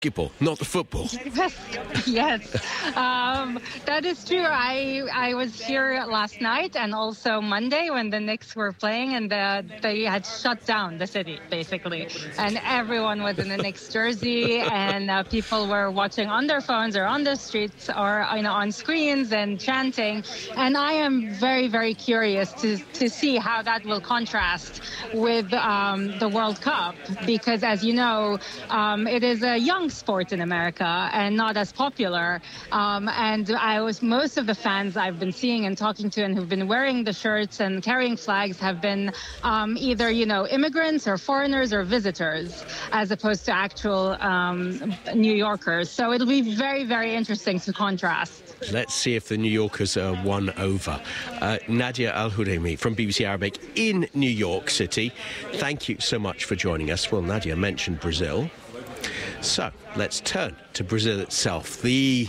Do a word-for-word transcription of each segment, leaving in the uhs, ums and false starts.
basketball, not the football. Yes, um, that is true. I I was here last night and also Monday when the Knicks were playing, and the, they had shut down the city basically, and everyone was in the Knicks jersey, and uh, people were watching on their phones or on the streets or you know on screens and chanting. And I am very very curious to to see how that will contrast with um, the World Cup, because as you know, um, it is a young sport in America and not as popular. Um, and I was most of the fans I've been seeing and talking to and who've been wearing the shirts and carrying flags have been um, either, you know, immigrants or foreigners or visitors, as opposed to actual um, New Yorkers. So it'll be very, very interesting to contrast. Let's see if the New Yorkers are won over. Uh, Nadia Al-Huraymi from B B C Arabic in New York City. Thank you so much for joining us. Well, Nadia mentioned Brazil. So let's turn to Brazil itself. The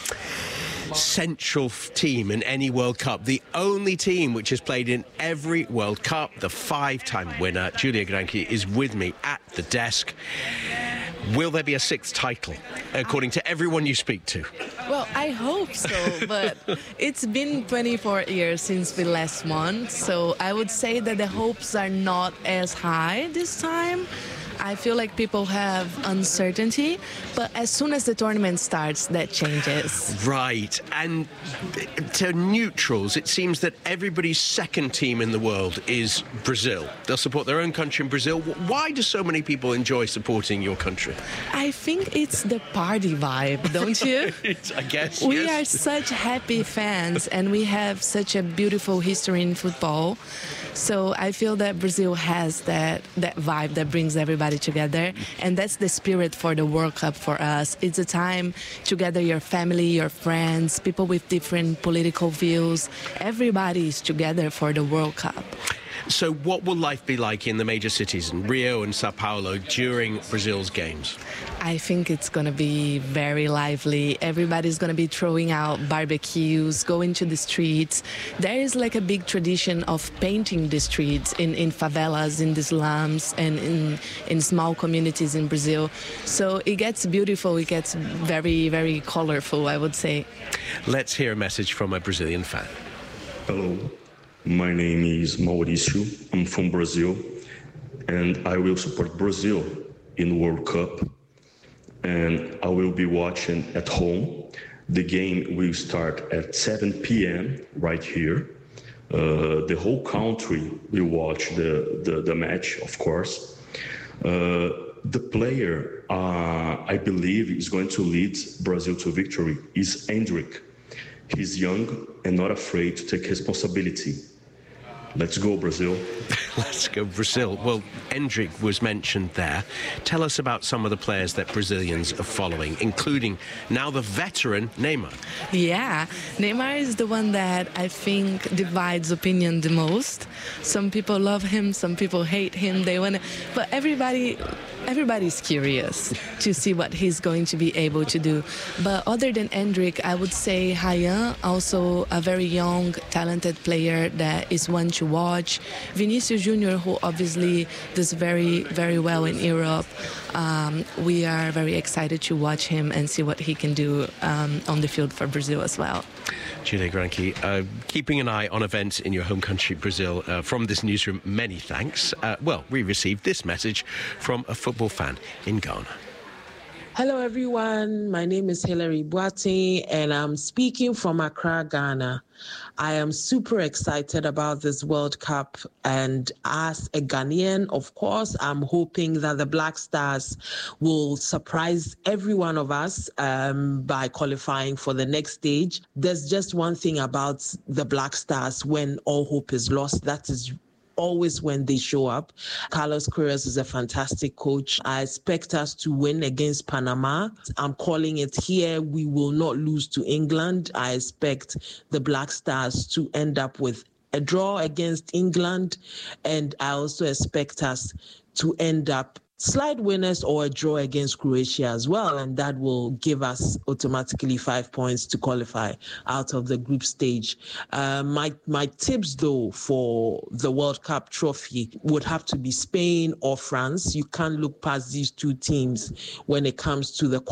central team in any World Cup, the only team which has played in every World Cup, the five-time winner, Giulia Granchi, is with me at the desk. Will there be a sixth title, according to everyone you speak to? Well, I hope so, but it's been twenty-four years since we last won, so I would say that the hopes are not as high this time. I feel like people have uncertainty, but as soon as the tournament starts, that changes. Right, and to neutrals, it seems that everybody's second team in the world is Brazil. They'll support their own country in Brazil. Why do so many people enjoy supporting your country? I think it's the party vibe, don't you? I guess, We yes. are such happy fans, and we have such a beautiful history in football. So I feel that Brazil has that, that vibe that brings everybody together, and that's the spirit for the World Cup for us. It's a time to gather your family, your friends, people with different political views. Everybody is together for the World Cup. So what will life be like in the major cities, in Rio and Sao Paulo, during Brazil's games? I think it's going to be very lively. Everybody's going to be throwing out barbecues, going to the streets. There is like a big tradition of painting the streets in, in favelas, in the slums, and in, in small communities in Brazil. So it gets beautiful. It gets very, very colorful, I would say. Let's hear a message from a Brazilian fan. Hello. My name is Mauricio. I'm from Brazil, and I will support Brazil in World Cup. And I will be watching at home. The game will start at seven p m right here. Uh, the whole country will watch the, the, the match, of course. Uh, the player, uh, I believe, is going to lead Brazil to victory is Endrick. He's young and not afraid to take responsibility. Let's go, Brazil. Let's go, Brazil. Well, Endrick was mentioned there. Tell us about some of the players that Brazilians are following, including now the veteran Neymar. Yeah, Neymar is the one that I think divides opinion the most. Some people love him, some people hate him. They want to, but everybody, everybody's curious to see what he's going to be able to do. But other than Endrick, I would say Ryan, also a very young, talented player that is one to watch. Vinicius Junior, who obviously does very, very well in Europe. Um, we are very excited to watch him and see what he can do um, on the field for Brazil as well. Giulia Granchi, uh, keeping an eye on events in your home country, Brazil. Uh, from this newsroom, many thanks. Uh, well, we received this message from a football fan in Ghana. Hello, everyone. My name is Hilary Boateng, and I'm speaking from Accra, Ghana. I am super excited about this World Cup, and as a Ghanaian, of course, I'm hoping that the Black Stars will surprise every one of us um, by qualifying for the next stage. There's just one thing about the Black Stars: when all hope is lost, that is always when they show up. Carlos Queiroz is a fantastic coach. I expect us to win against Panama. I'm calling it here. We will not lose to England. I expect the Black Stars to end up with a draw against England. And I also expect us to end up slight winners or a draw against Croatia as well, and that will give us automatically five points to qualify out of the group stage. Uh, my my tips, though, for the World Cup trophy would have to be Spain or France. You can't look past these two teams when it comes to the